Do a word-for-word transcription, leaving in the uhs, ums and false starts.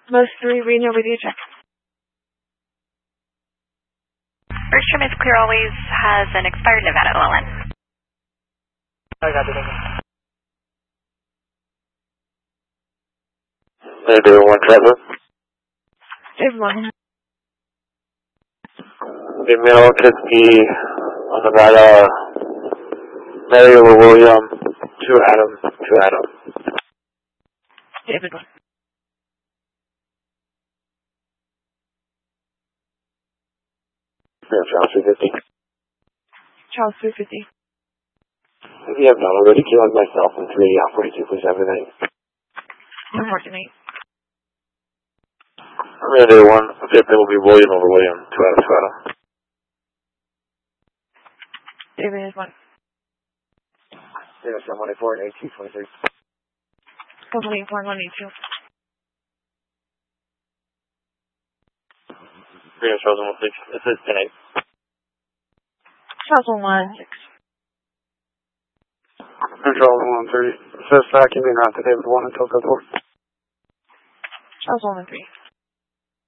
Most three, reading over the check. First trim is clear always, has an expired Nevada L L N. I got it. Hey, do one Trevor. David one. Email Kiski on Nevada, Mary over William, two Adam, two Adam. David one. Yeah, Charles three fifty. Charles three fifty. If you have not already, killing myself and three eighty out forty-two, please have a night. One more tonight. I'm going to do one. Fifth will be William over William, two Adam, two Adam. David is one. Yeah, seven one eight four and eight two twenty-three. one eight four and one eight two. Green Charles one six. This is ten eight. Charles one one six. Charles one three. It says back in the not to David one until the door. Charles one one three.